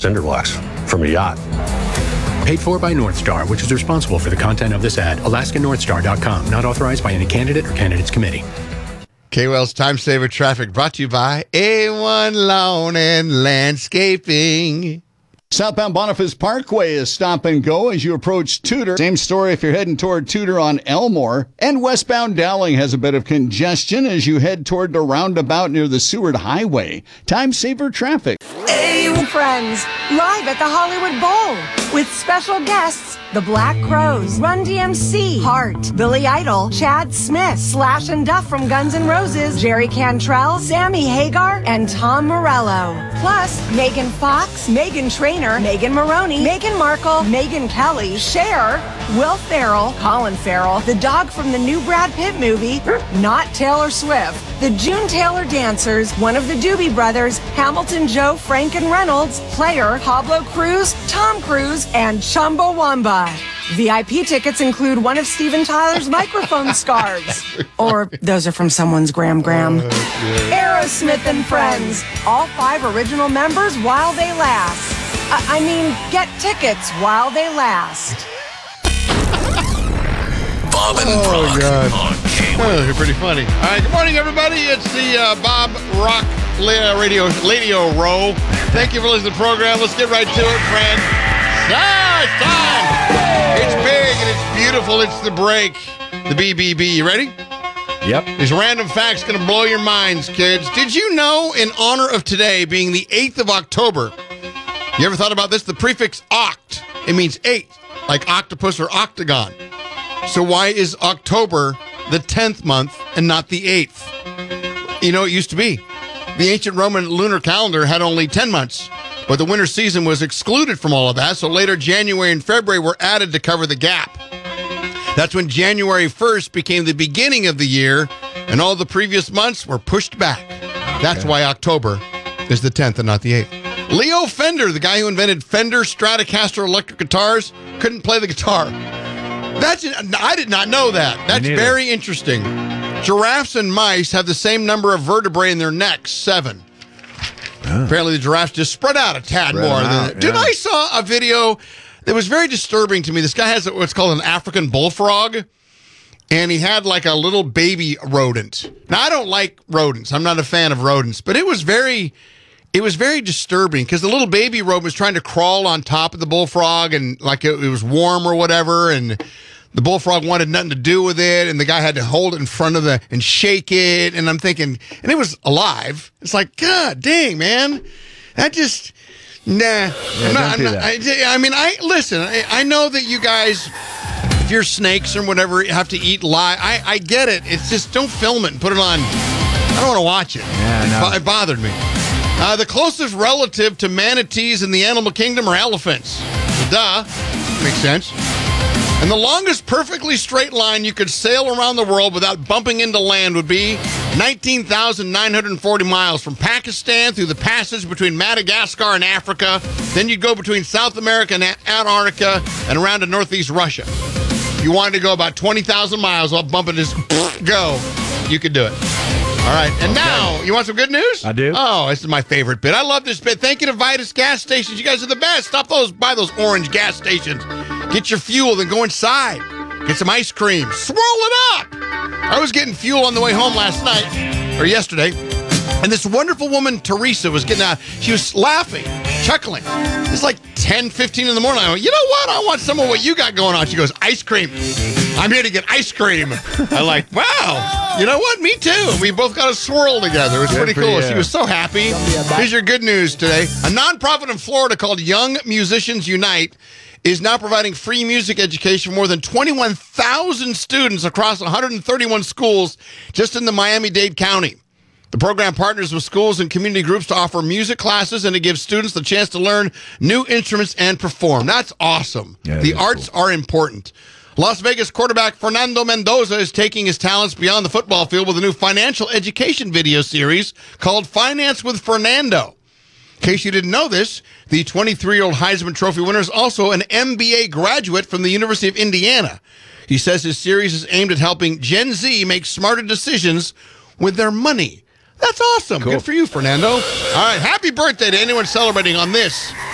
cinder blocks from a yacht. Paid for by North Star, which is responsible for the content of this ad. AlaskaNorthstar.com. Not authorized by any candidate or candidates committee. KWEL's Time Saver Traffic brought to you by A1 Lawn and Landscaping. Southbound Boniface Parkway is stop and go as you approach Tudor. Same story if you're heading toward Tudor on Elmore. And westbound Dowling has a bit of congestion as you head toward the roundabout near the Seward Highway. Time Saver Traffic. Hey, friends, live at the Hollywood Bowl with special guests, the Black Crowes, Run DMC, Heart, Billy Idol, Chad Smith, Slash and Duff from Guns N' Roses, Jerry Cantrell, Sammy Hagar, and Tom Morello. Plus, Megan Fox, Megan Trainor, Megan Maroney, Meghan Markle, Megyn Kelly, Cher, Will Ferrell, Colin Farrell, the dog from the new Brad Pitt movie, not Taylor Swift, the June Taylor Dancers, one of the Doobie Brothers, Hamilton Joe, Frank and Reynolds, Player, Pablo Cruz, Tom Cruise, and Chumbawamba. VIP tickets include one of Steven Tyler's microphone scarves. Or those are from someone's Gram. Aerosmith and Friends. All 5 original members while they last. I mean, get tickets while they last. Bob and Brock on KWEL. Oh, you're pretty funny. All right, good morning, everybody. It's the Bob Rock Radio Row. Thank you for listening to the program. Let's get right to it, friend. It's time. It's big and it's beautiful. It's the break. The BBB. You ready? Yep. These random facts going to blow your minds, kids. Did you know, in honor of today being the 8th of October, you ever thought about this? The prefix oct, it means 8, like octopus or octagon. So why is October the 10th month and not the 8th? You know, it used to be. The ancient Roman lunar calendar had only 10 months, but the winter season was excluded from all of that, so later January and February were added to cover the gap. That's when January 1st became the beginning of the year, and all the previous months were pushed back. That's why October is the 10th and not the 8th. Leo Fender, the guy who invented Fender Stratocaster electric guitars, couldn't play the guitar. I did not know that. That's very interesting. Giraffes and mice have the same number of vertebrae in their necks, 7. Apparently the giraffes just spread out a tad more. Dude, I saw a video that was very disturbing to me. This guy has what's called an African bullfrog, and he had like a little baby rodent. Now, I don't like rodents. I'm not a fan of rodents, but it was very disturbing because the little baby rodent was trying to crawl on top of the bullfrog, and like it was warm or whatever, and the bullfrog wanted nothing to do with it, and the guy had to hold it in front of and shake it, and I'm thinking, and it was alive. It's like, God dang, man. That just, nah. Yeah, I mean, listen, I know that you guys, if you're snakes or whatever, have to eat live. I get it. It's just, don't film it and put it on. I don't want to watch it. Yeah, no. It bothered me. The closest relative to manatees in the animal kingdom are elephants. Duh. Makes sense. And the longest perfectly straight line you could sail around the world without bumping into land would be 19,940 miles from Pakistan through the passage between Madagascar and Africa. Then you'd go between South America and Antarctica and around to northeast Russia. If you wanted to go about 20,000 miles while bumping this go, you could do it. All right, and now, you want some good news? I do. Oh, this is my favorite bit. I love this bit. Thank you to Vitus gas stations. You guys are the best. Stop by those orange gas stations. Get your fuel, then go inside. Get some ice cream. Swirl it up. I was getting fuel on the way home last night, or yesterday, and this wonderful woman, Teresa, was getting out. She was laughing, chuckling. It's like 10, 15 in the morning. I go, you know what? I want some of what you got going on. She goes, ice cream. I'm here to get ice cream. I'm like, wow. You know what? Me too. We both got a swirl together. It was pretty cool. She was so happy. Here's your good news today. A nonprofit in Florida called Young Musicians Unite is now providing free music education for more than 21,000 students across 131 schools just in the Miami-Dade County. The program partners with schools and community groups to offer music classes and to give students the chance to learn new instruments and perform. That's awesome. Yeah, the arts are important. Las Vegas quarterback Fernando Mendoza is taking his talents beyond the football field with a new financial education video series called Finance with Fernando. In case you didn't know this, the 23-year-old Heisman Trophy winner is also an MBA graduate from the University of Indiana. He says his series is aimed at helping Gen Z make smarter decisions with their money. That's awesome. Cool. Good for you, Fernando. All right, happy birthday to anyone celebrating on this,